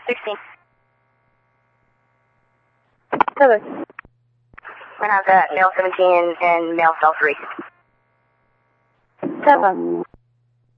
16. 7. We're gonna have that male 17 and male cell 3. 7.